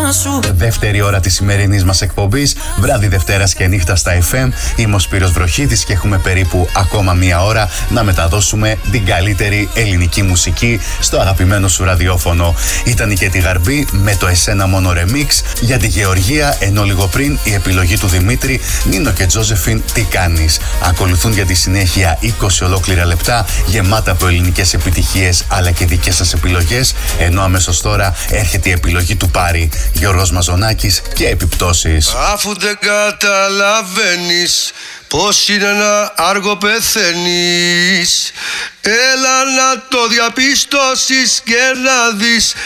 σου. Δεύτερη ώρα της σημερινής μας εκπομπής, βράδυ Δευτέρας και νύχτα στα FM. Είμαι ο Σπύρος Βροχίδης και έχουμε περίπου ακόμα μία ώρα να μεταδώσουμε την καλύτερη ελληνική μουσική στο αγαπημένο σου ραδιόφωνο. Ήταν η Κέτη Γαρμπή με το Εσένα Μόνο Remix για τη Γεωργία, ενώ λίγο πριν η επιλογή του Δημήτρη, Νίνο και Τζόζεφιν, Τι κάνεις. Ακολουθούν για τη συνέχεια 20 ολόκληρα λεπτά γεμάτα από ελληνικές επιτυχίες αλλά και δικές σας επιλογές, ενώ αμέσως τώρα έρχεται η επιλογή του Πάρη, Γιώργος Μαζονάκης και Επιπτώσεις. Αφού δεν καταλαβαίνεις πως είναι να άργο πεθαίνεις, έλα να το διαπιστώσεις και να δεις